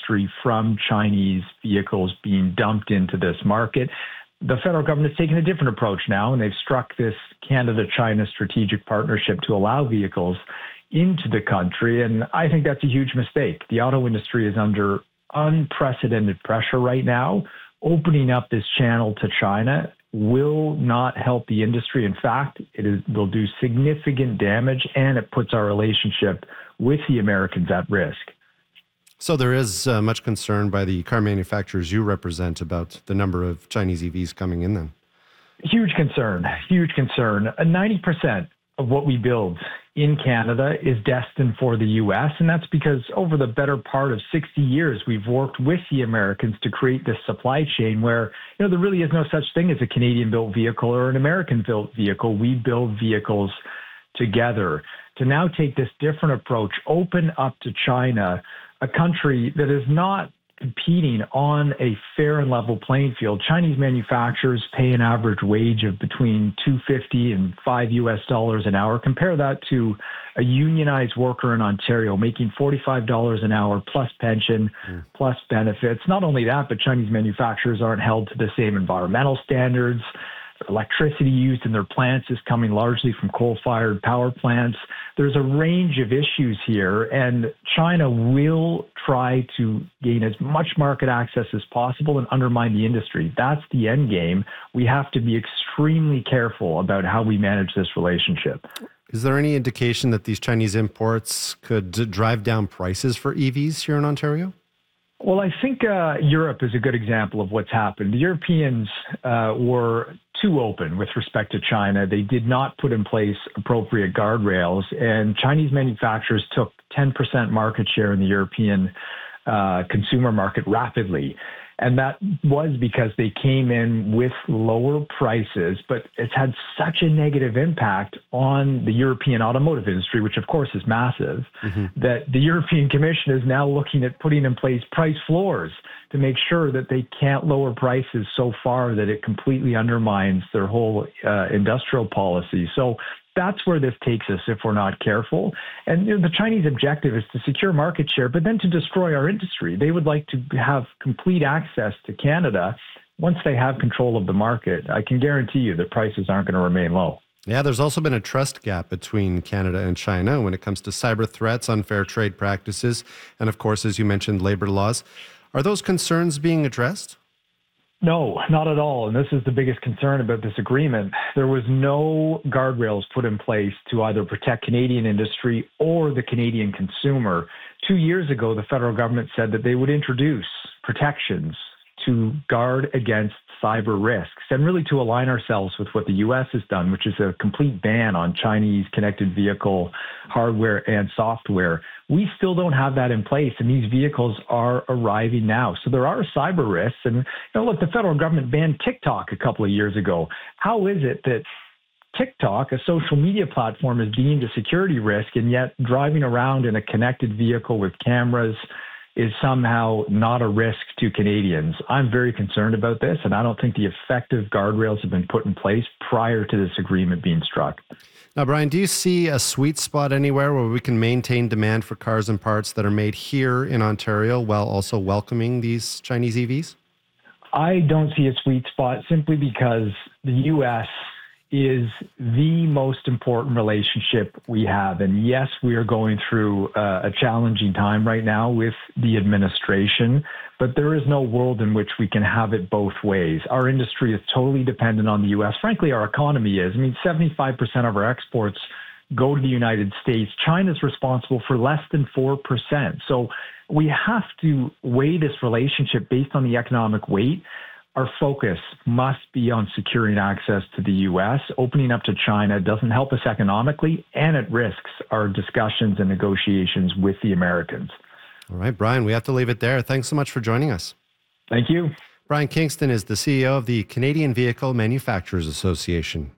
industry from Chinese vehicles being dumped into this market. The federal government has taken a different approach now, and they've struck this Canada-China strategic partnership to allow vehicles into the country. And I think that's a huge mistake. The auto industry is under unprecedented pressure right now. Opening up this channel to China will not help the industry. In fact, will do significant damage, and it puts our relationship with the Americans at risk. So there is much concern by the car manufacturers you represent about the number of Chinese EVs coming in then? Huge concern, huge concern. 90% of what we build in Canada is destined for the U.S., and that's because over the better part of 60 years, we've worked with the Americans to create this supply chain where, there really is no such thing as a Canadian-built vehicle or an American-built vehicle. We build vehicles together. To now take this different approach, open up to China, a country that is not competing on a fair and level playing field. Chinese manufacturers pay an average wage of between $2.50 and $5 an hour. Compare that to a unionized worker in Ontario making $45 an hour plus pension, plus benefits. Not only that, but Chinese manufacturers aren't held to the same environmental standards. Electricity used in their plants is coming largely from coal-fired power plants. There's a range of issues here, and China will try to gain as much market access as possible and undermine the industry. That's the end game. We have to be extremely careful about how we manage this relationship. Is there any indication that these Chinese imports could drive down prices for EVs here in Ontario? Well, I think Europe is a good example of what's happened. The Europeans were too open with respect to China. They did not put in place appropriate guardrails, and Chinese manufacturers took 10% market share in the European consumer market rapidly. And that was because they came in with lower prices, but it's had such a negative impact on the European automotive industry, which of course is massive, that the European Commission is now looking at putting in place price floors to make sure that they can't lower prices so far that it completely undermines their whole industrial policy. So that's where this takes us if we're not careful. And the Chinese objective is to secure market share, but then to destroy our industry. They would like to have complete access to Canada. Once they have control of the market, I can guarantee you that prices aren't going to remain low. Yeah, there's also been a trust gap between Canada and China when it comes to cyber threats, unfair trade practices, and of course, as you mentioned, labor laws. Are those concerns being addressed? No, not at all. And this is the biggest concern about this agreement. There was no guardrails put in place to either protect Canadian industry or the Canadian consumer. 2 years ago, the federal government said that they would introduce protections to guard against cyber risks and really to align ourselves with what the U.S. has done, which is a complete ban on Chinese connected vehicle hardware and software. We still don't have that in place, and these vehicles are arriving now. So there are cyber risks. And look, the federal government banned TikTok a couple of years ago. How is it that TikTok, a social media platform, is deemed a security risk, and yet driving around in a connected vehicle with cameras is somehow not a risk to Canadians? I'm very concerned about this, and I don't think the effective guardrails have been put in place prior to this agreement being struck. Now, Brian, do you see a sweet spot anywhere where we can maintain demand for cars and parts that are made here in Ontario while also welcoming these Chinese EVs? I don't see a sweet spot simply because the U.S. is the most important relationship we have. And yes, we are going through a challenging time right now with the administration, but there is no world in which we can have it both ways. Our industry is totally dependent on the U.S. Frankly, our economy is. 75% of our exports go to the United States. China's responsible for less than 4%. So we have to weigh this relationship based on the economic weight. Our focus must be on securing access to the U.S. Opening up to China doesn't help us economically, and it risks our discussions and negotiations with the Americans. All right, Brian, we have to leave it there. Thanks so much for joining us. Thank you. Brian Kingston is the CEO of the Canadian Vehicle Manufacturers Association.